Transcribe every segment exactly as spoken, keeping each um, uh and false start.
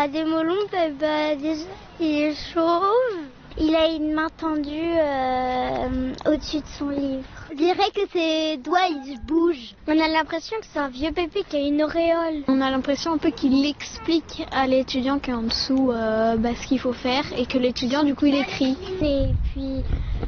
Bah, Démolombe, bah, déjà, il est chauve. Il a une main tendue euh, au-dessus de son livre. Je dirais que ses doigts, ils bougent. On a l'impression que c'est un vieux bébé qui a une auréole. On a l'impression un peu qu'il explique à l'étudiant qui est en dessous euh, bah, ce qu'il faut faire et que l'étudiant, du coup, il écrit. Et puis,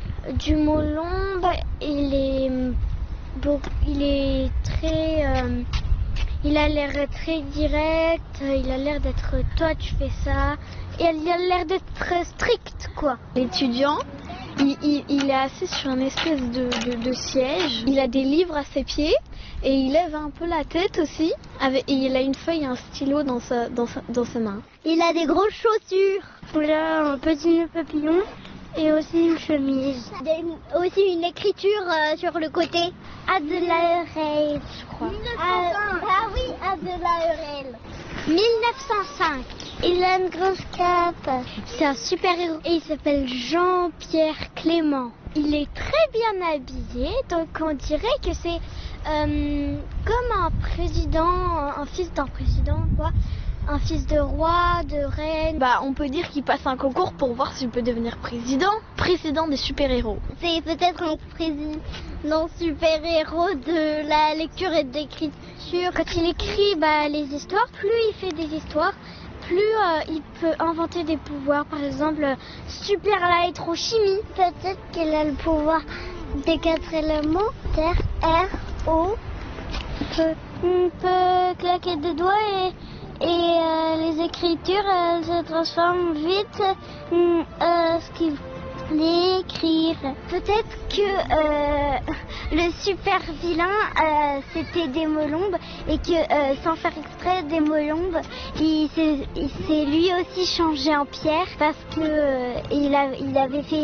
Démolombe, il est, bon, il est très... Euh, il a l'air très direct, il a l'air d'être « toi, tu fais ça ». Et il a l'air d'être très strict, quoi. L'étudiant, il, il, il est assis sur une espèce de, de, de siège. Il a des livres à ses pieds et il lève un peu la tête aussi. Avec, et il a une feuille et un stylo dans, sa, dans, sa, dans ses mains. Il a des grosses chaussures. Il a un petit nœud papillon et aussi une chemise. Des, aussi une écriture euh, sur le côté. À de l'A R L, je crois. Ah, ah oui, à de l'A R L. mille neuf cent cinq. Il a une grosse cape. C'est un super-héros et il s'appelle Jean-Pierre Clément. Il est très bien habillé, donc on dirait que c'est euh, comme un président, un fils d'un président, quoi. Un fils de roi, de reine. Bah, on peut dire qu'il passe un concours pour voir s'il peut devenir président. Président des super-héros. C'est peut-être un président super-héros de la lecture et de l'écriture. Quand il écrit bah, les histoires, plus il fait des histoires, plus euh, il peut inventer des pouvoirs. Par exemple, super la électrochimie. Peut-être qu'il a le pouvoir des quatre éléments. Terre, air, eau. Peut, peut claquer des doigts et... Et euh, les écritures euh, se transforment vite euh, ce qu'il voulait écrire. Peut-être que euh, le super vilain euh, c'était Démolombe et que euh, sans faire exprès Démolombe il s'est lui aussi changé en pierre parce que euh, il, a, il avait fait